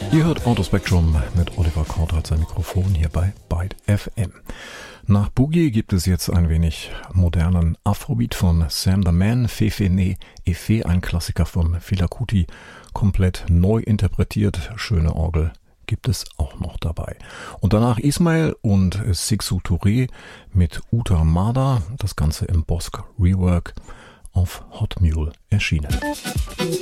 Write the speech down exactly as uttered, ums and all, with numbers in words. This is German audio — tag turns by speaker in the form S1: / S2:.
S1: Ihr hört Autospectrum mit Oliver Kortrat sein Mikrofon hier bei Byte F M. Nach Boogie gibt es jetzt ein wenig modernen Afrobeat von Sam the Man, Fefe Ne Efe, ein Klassiker von Fela Kuti, komplett neu interpretiert, schöne Orgel gibt es auch noch dabei. Und danach Ismail und Sixu Touré mit Uta Mada, das Ganze im Bosk Rework auf Hot Mule erschienen.